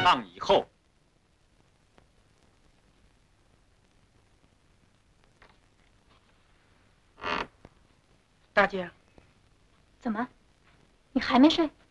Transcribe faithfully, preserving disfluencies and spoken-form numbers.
趟以后。 大姐， 怎么，你还没睡？